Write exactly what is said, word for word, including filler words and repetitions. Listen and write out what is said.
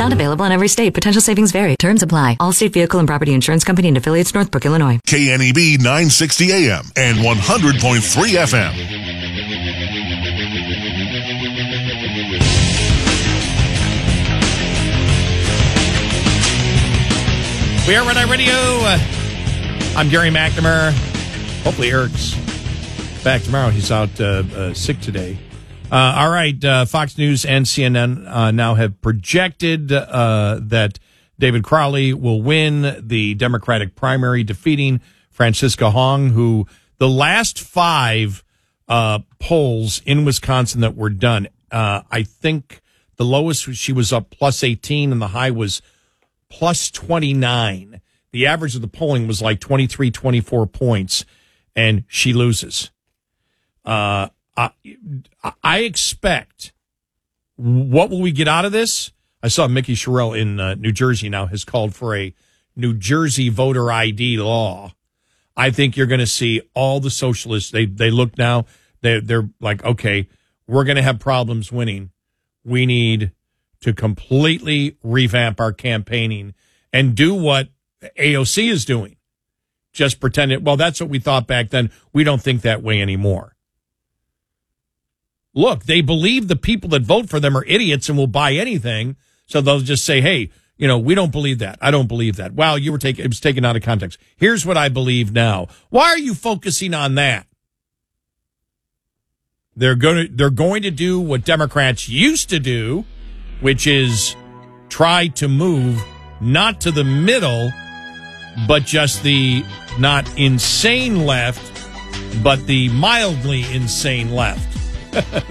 Not available in every state. Potential savings vary. Terms apply. Allstate Vehicle and Property Insurance Company and affiliates, Northbrook, Illinois. K N E B nine sixty A M and one hundred point three F M. We are Red Eye Radio. Uh, I'm Gary McNamara. Hopefully Eric's back tomorrow. He's out uh, uh, sick today. Uh, all right, uh, Fox News and C N N uh, now have projected uh, that David Crowley will win the Democratic primary, defeating Francisca Hong, who the last five uh, polls in Wisconsin that were done, uh, I think the lowest she was up plus eighteen and the high was plus twenty-nine. The average of the polling was like twenty-three, twenty-four points, and she loses. Uh, I, I expect, what will we get out of this? I saw Mickey Sherrill in uh, New Jersey now has called for a New Jersey voter I D law. I think you're going to see all the socialists, they they look now, they're, they're like, okay, we're going to have problems winning. We need to completely revamp our campaigning and do what A O C is doing. Just pretend it, well, that's what we thought back then. We don't think that way anymore. Look, they believe the people that vote for them are idiots and will buy anything, so they'll just say, hey, you know, we don't believe that. I don't believe that. Wow, you were taking, it was taken out of context. Here's what I believe now. Why are you focusing on that? They're going to, they're going to do what Democrats used to do, which is try to move not to the middle, but just the not insane left, but the mildly insane left.